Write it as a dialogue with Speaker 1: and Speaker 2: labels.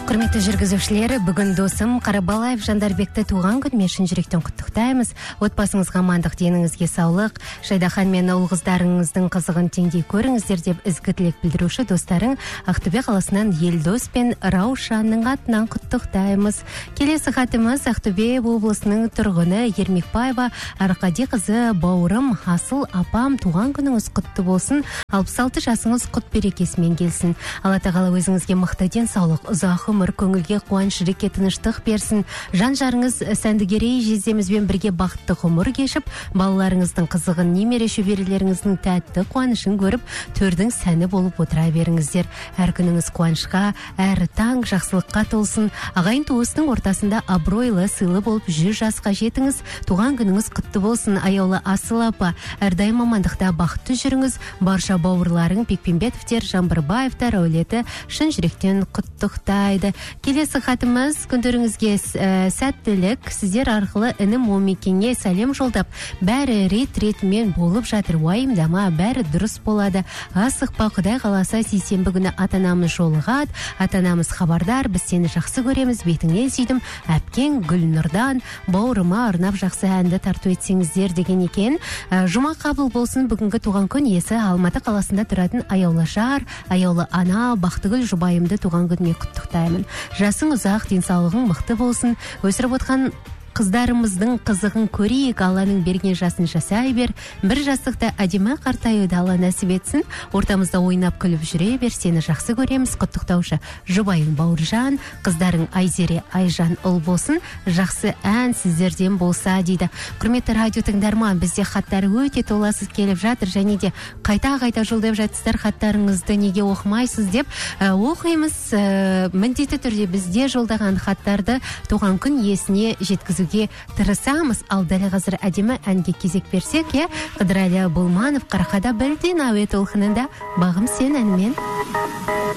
Speaker 1: Құрметті жүргізушілер, бүгін досым Қарабалаев Жандарбекті туған күнімен шын жүректен құттықтаймыз. Отбасыңызға амандық, деніңізге саулық. Шайдахан мен ұл қыздарыңыздың қызығын теңдей көріңіздер деп ізгі тілек білдіруші достарың Ақтөбе қаласынан Елдос пен Раушанның атынан құттықтаймыз. Келесі хатымыз Ақтөбе облысының тұрғыны Ермекбаева Арқади қызы. Бауырым, асыл апам, туған күніңіз құтты болсын. 66 жасыңыз құт берекесімен келсін. Алла тағала өзіңізге мықты денсаулық, ұзақ өмір, көңілге қуаныш, жүрекке тыныштық берсін. Жан-жарыңыз сәндігерей жездемізбен бірге бақытты ғұмыр кешіп, балаларыңыздың қызығын, немере шөберелеріңіздің тәтті қуанышын көріп, төрдің сәні болып отыра беріңіздер. Әр күніңіз қуанышқа, әр таң жақсылыққа толсын. Ағайын туысының ортасында абыройлы, сыйлы болып 100 жасқа жетіңіз. Туған күніңіз құтты болсын, аяулы асыл апа. Әрдайым амандықта бақытты жүріңіз. Барша бауырларың Бекпенбетовтер, Жамбырбаевтар әулеті шын жүректен құттықтайды. Келесі хатымыз: күндеріңізге сәттілік, сіздер арқылы інім Омекеңе сәлем жолдап, бәрі рет-ретімен болып жатыр, уайымдама, бәрі дұрыс болады. Асықпа, Құдай қаласа сейсенбі күні ата-анамыз жолығады, ата-анамыз хабардар, біз сені жақсы көреміз, бетіңнен сүйдім, әпкең Гүлнұрдан, бауырыма арнап жақсы әнді тарту етсеңіздер деген екен. Жұма қабыл болсын. Бүгінгі туған күн иесі Алматы қаласында тұратын аяулы жар, аяулы ана Бақтыгүл жұбайымды туған күнімен құттықтаймын. Жасың ұзақ, денсаулығың мықты болсын. Өсіріп отқан қыздарымыздың қызығын көрейік. Алланың берген жасын жасай бер. Бір жастықта әдемі қартаюды Алла нәсіп етсін. Ортамызда ойнап күліп жүре бер. Сені жақсы көреміз. Құттықтаушы жұбайың Бауыржан, қыздарың Айзере, Айжан ұл болсын. Жақсы ән сіздерден болса дейді. Құрметті радио тыңдарман, бізде хаттар өте толасыз келіп жатыр, және де қайта-қайта жолдап жатсыздар. Хаттарыңызды неге оқымайсыз деп оқимыз. Міндетті түрде бізде жолдаған хаттарды туған күн иесіне жеткізу тырысамыз. Ал дәл қазір әдемі әнге кезек берсек, Қыдырәлі Болманов Қарақада Білден әуе толқынында Бағым сен әнімен.